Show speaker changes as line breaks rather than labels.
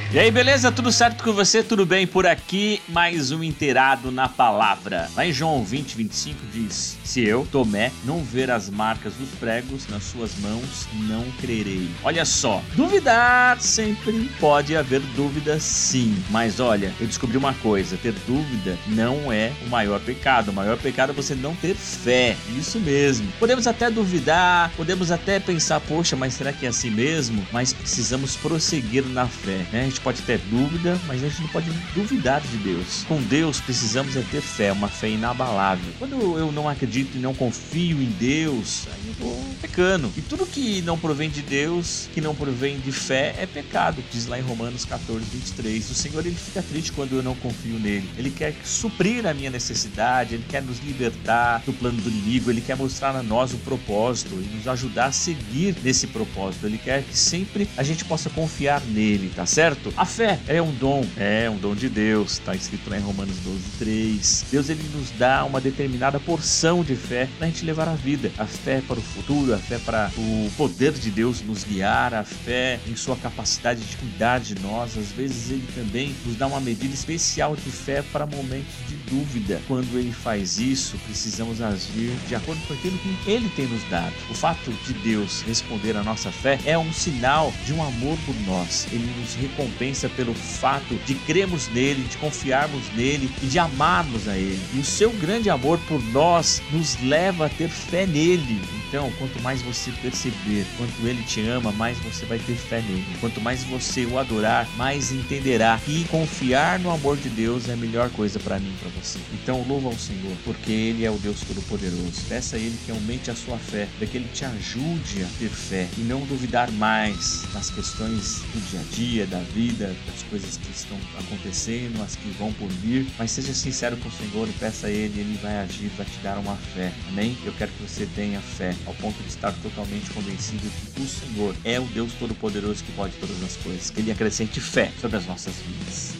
E aí, beleza? Tudo certo com você? Tudo bem por aqui? Mais um inteirado na palavra. Lá em João 20:25 diz: se eu, Tomé, não ver as marcas dos pregos nas suas mãos, não crerei. Olha só, duvidar sempre pode haver dúvida, sim. Mas olha, eu descobri uma coisa: ter dúvida não é o maior pecado. O maior pecado é você não ter fé. Isso mesmo. Podemos até duvidar, podemos até pensar, poxa, mas será que é assim mesmo? Mas precisamos prosseguir na fé, né? A gente pode ter dúvida, mas a gente não pode duvidar de Deus. Com Deus precisamos é ter fé, uma fé inabalável. Quando eu não acredito e não confio em Deus, aí eu tô pecando. E tudo que não provém de Deus, que não provém de fé, é pecado. Diz lá em Romanos 14:23. O Senhor, ele fica triste quando eu não confio nele. Ele quer suprir a minha necessidade, ele quer nos libertar do plano do inimigo, ele quer mostrar a nós o propósito e nos ajudar a seguir nesse propósito. Ele quer que sempre a gente possa confiar nele, tá certo? A fé é um dom de Deus, tá escrito lá em Romanos 12:3. Deus, ele nos dá uma determinada porção de fé pra gente levar a vida. A fé para o futuro, a fé para o poder de Deus nos guiar, a fé em sua capacidade de cuidar de nós. Às vezes ele também nos dá uma medida especial de fé para momentos de dúvida. Quando ele faz isso, precisamos agir de acordo com aquilo que ele tem nos dado. O fato de Deus responder à nossa fé é um sinal de um amor por nós. Ele nos recompensa pelo fato de crermos nele, de confiarmos nele e de amarmos a ele. E o seu grande amor por nós nos leva a ter fé nele. Então, quanto mais você perceber quanto ele te ama, mais você vai ter fé nele. Quanto mais você o adorar, mais entenderá que confiar no amor de Deus é a melhor coisa para mim e para você. Então, louva ao Senhor, porque ele é o Deus Todo-Poderoso. Peça a ele que aumente a sua fé, para que ele te ajude a ter fé e não duvidar mais nas questões do dia a dia, da vida, das coisas que estão acontecendo, as que vão por vir. Mas seja sincero com o Senhor e peça a ele vai agir, vai te dar uma fé. Amém? Eu quero que você tenha fé ao ponto de estar totalmente convencido que o Senhor é o Deus Todo-Poderoso que pode todas as coisas. Que ele acrescente fé sobre as nossas vidas.